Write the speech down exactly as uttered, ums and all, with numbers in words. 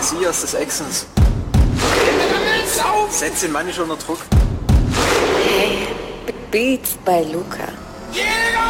Messias des Exens. Setz den Mann nicht unter Druck. Hey, Beats bei Luca.